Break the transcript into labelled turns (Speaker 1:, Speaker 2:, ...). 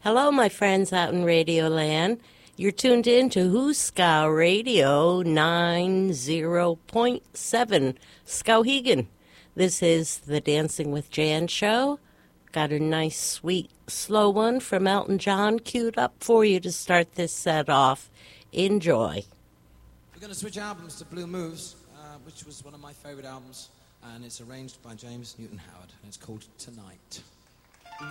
Speaker 1: Hello, my friends out in Radio Land. You're tuned in to Huska Radio 90.7 Skowhegan. This is the Dancing with Jan show. Got a nice, sweet, slow one from Elton John queued up for you to start this set off. Enjoy.
Speaker 2: We're going to switch albums to Blue Moves, which was one of my favorite albums, and it's arranged by James Newton Howard, and it's called Tonight.